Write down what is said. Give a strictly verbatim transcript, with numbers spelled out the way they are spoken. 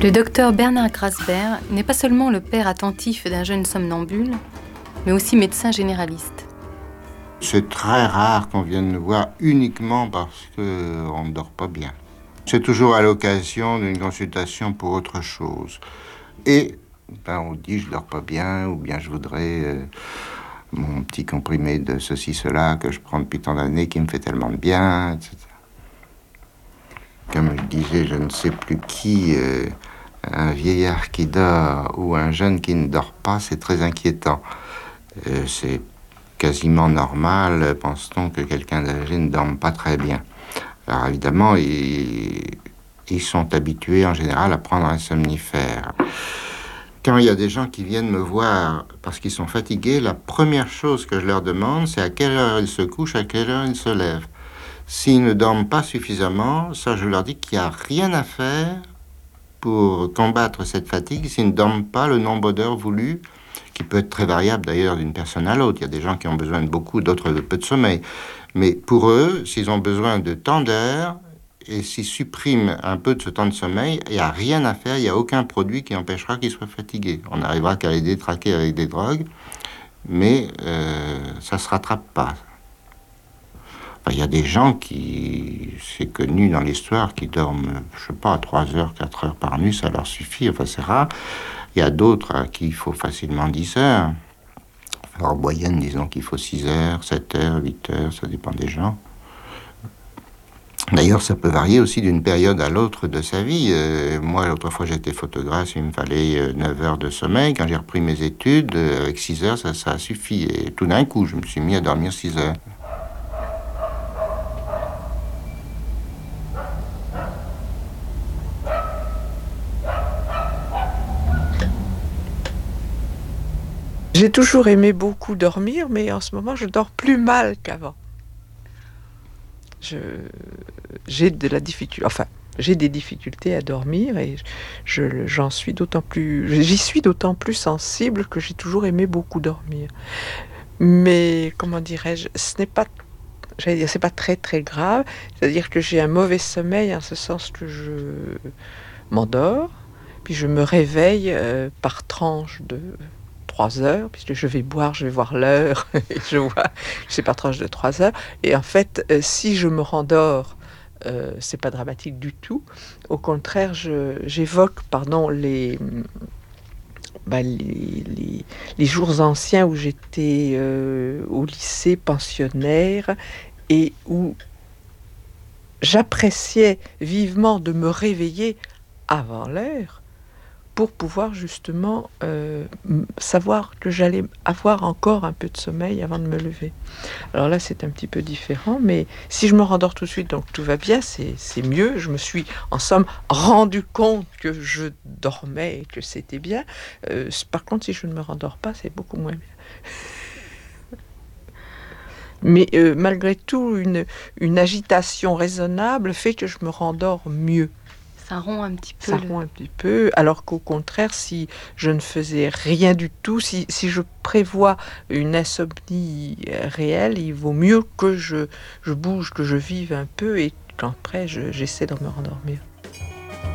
Le docteur Bernard Grasberg n'est pas seulement le père attentif d'un jeune somnambule, mais aussi médecin généraliste. C'est très rare qu'on vienne nous voir uniquement parce qu'on ne dort pas bien. C'est toujours à l'occasion d'une consultation pour autre chose. Et ben, on dit je dors pas bien, ou bien je voudrais euh, mon petit comprimé de ceci, cela que je prends depuis tant d'années qui me fait tellement de bien, et cetera. Comme je disais, je ne sais plus qui, euh, un vieillard qui dort ou un jeune qui ne dort pas, c'est très inquiétant. Euh, c'est quasiment normal, pense-t-on, que quelqu'un d'âgé ne dorme pas très bien. Alors évidemment, ils, ils sont habitués en général à prendre un somnifère. Quand il y a des gens qui viennent me voir parce qu'ils sont fatigués, la première chose que je leur demande, c'est à quelle heure ils se couchent, à quelle heure ils se lèvent. S'ils ne dorment pas suffisamment, ça je leur dis qu'il n'y a rien à faire pour combattre cette fatigue s'ils ne dorment pas le nombre d'heures voulues, qui peut être très variable d'ailleurs d'une personne à l'autre. Il y a des gens qui ont besoin de beaucoup, d'autres de peu de sommeil. Mais pour eux, s'ils ont besoin de tant d'heures, et s'ils suppriment un peu de ce temps de sommeil, il n'y a rien à faire, il n'y a aucun produit qui empêchera qu'ils soient fatigués. On n'arrivera qu'à les détraquer avec des drogues, mais euh, ça ne se rattrape pas. Enfin, il y a des gens qui, c'est connu dans l'histoire, qui dorment, je ne sais pas, trois heures, quatre heures par nuit, ça leur suffit, enfin c'est rare. Il y a d'autres à qui il faut facilement dix heures. Alors, en moyenne, disons qu'il faut six heures, sept heures, huit heures, ça dépend des gens. D'ailleurs, ça peut varier aussi d'une période à l'autre de sa vie. Euh, moi, l'autre fois, j'étais photographe, il me fallait euh, neuf heures de sommeil. Quand j'ai repris mes études, euh, avec six heures, ça, ça a suffi. Et tout d'un coup, je me suis mis à dormir six heures. J'ai toujours aimé beaucoup dormir, mais en ce moment, je dors plus mal qu'avant. Je, j'ai de la difficulté, enfin, j'ai des difficultés à dormir et je, j'en suis d'autant plus, j'y suis d'autant plus sensible que j'ai toujours aimé beaucoup dormir. Mais comment dirais-je, ce n'est pas, j'allais dire, c'est pas très très grave. C'est-à-dire que j'ai un mauvais sommeil en ce sens que je m'endors, puis je me réveille euh, par tranche de trois heures, puisque je vais boire, je vais voir l'heure, et je vois, c'est par tranche de trois heures. Et en fait, euh, si je me rendors, euh, c'est pas dramatique du tout. Au contraire, je, j'évoque, pardon, les, bah, les, les, les jours anciens où j'étais euh, au lycée pensionnaire et où j'appréciais vivement de me réveiller avant l'heure, pour pouvoir justement euh, savoir que j'allais avoir encore un peu de sommeil avant de me lever. Alors là, c'est un petit peu différent, mais si je me rendors tout de suite, donc tout va bien, c'est, c'est mieux. Je me suis, en somme, rendu compte que je dormais et que c'était bien. Euh, par contre, si je ne me rendors pas, c'est beaucoup moins bien. Mais euh, malgré tout, une, une agitation raisonnable fait que je me rendors mieux. Ça rompt un petit peu. Ça le... rompt un petit peu, alors qu'au contraire, si je ne faisais rien du tout, si, si je prévois une insomnie réelle, il vaut mieux que je, je bouge, que je vive un peu et qu'après, je, j'essaie de me rendormir.